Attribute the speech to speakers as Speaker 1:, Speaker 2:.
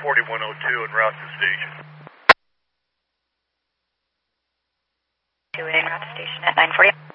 Speaker 1: 4102 en route to station.
Speaker 2: 2 en route to station at 940.